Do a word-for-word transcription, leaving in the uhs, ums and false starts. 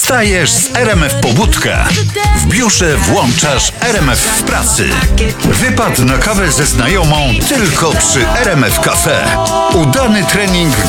Wstajesz z R M F Pobudka. W biurze włączasz R M F w pracy. Wypad na kawę ze znajomą tylko przy R M F Cafe. Udany trening